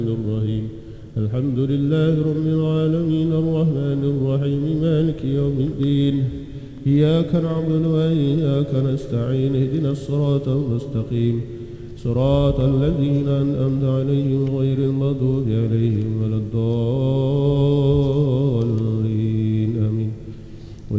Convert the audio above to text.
الرحيم الحمد لله رب العالمين الرحمن الرحيم مالك يوم الدين إياك نعبد وإياك نستعين اهدنا الصراط المستقيم صراط الذين أنعمت عليهم غير المغضوب عليهم ولا الضالين